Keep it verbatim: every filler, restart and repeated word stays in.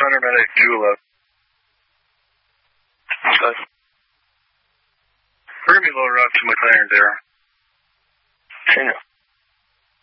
Thunder Medic two eleven. Okay. We're going to be lower up to McLaren there. Singer.